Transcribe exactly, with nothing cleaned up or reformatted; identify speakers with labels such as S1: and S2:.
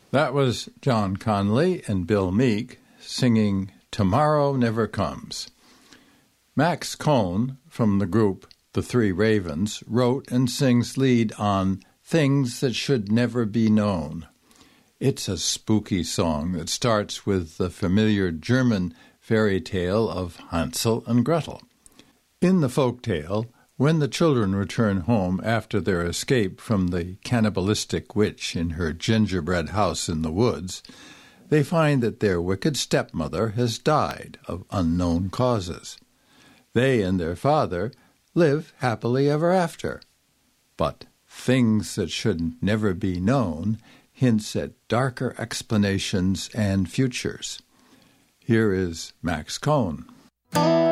S1: That was John Conley and Bill Meek singing Tomorrow Never Comes. Max Cohn from the group The Three Ravens wrote and sings lead on Things That Should Never Be Known. It's a spooky song that starts with the familiar German fairy tale of Hansel and Gretel. In the folk tale, when the children return home after their escape from the cannibalistic witch in her gingerbread house in the woods, they find that their wicked stepmother has died of unknown causes. They and their father live happily ever after. But things that should never be known hints at darker explanations and futures. Here is Max Cohn.